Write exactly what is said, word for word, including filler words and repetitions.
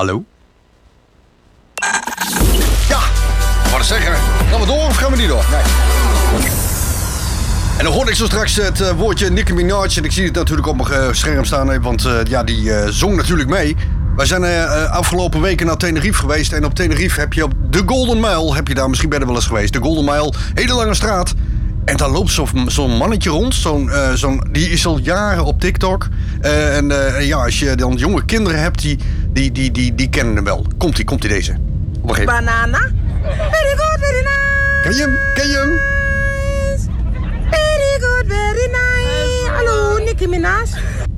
Hallo? Ja, wat een zeggen. Gaan we door of gaan we niet door? Nee. En dan hoorde ik zo straks het uh, woordje Nicki Minaj. En ik zie het natuurlijk op mijn uh, scherm staan. Want uh, ja, die uh, zong natuurlijk mee. Wij zijn uh, afgelopen weken naar Tenerife geweest. En op Tenerife heb je op de Golden Mile... heb je daar misschien bijna wel eens geweest. De Golden Mile, hele lange straat. En daar loopt zo'n zo'n mannetje rond. Zo'n, uh, zo'n, die is al jaren op TikTok. Uh, en uh, ja, als je dan jonge kinderen hebt, die, die, die, die, die kennen hem wel. Komt-ie, komt-ie deze. Op een gegeven... Banana. Very good, very nice. Ken je hem? Ken je hem? Very good, very nice. Hallo, Nicki Minaj.